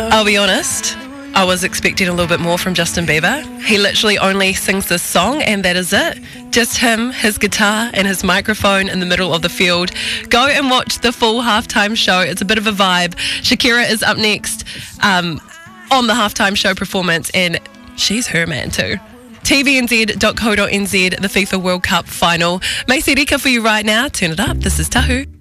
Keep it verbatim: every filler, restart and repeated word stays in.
I'll be honest, I was expecting a little bit more from Justin Bieber. He literally only sings this song and that is it. Just him, his guitar and his microphone in the middle of the field. Go and watch the full halftime show. It's a bit of a vibe. Shakira is up next um, on the halftime show performance and she's her man too. T V N Z dot co dot N Z, the FIFA World Cup final. Macy Rika for you right now. Turn it up. This is Tahu.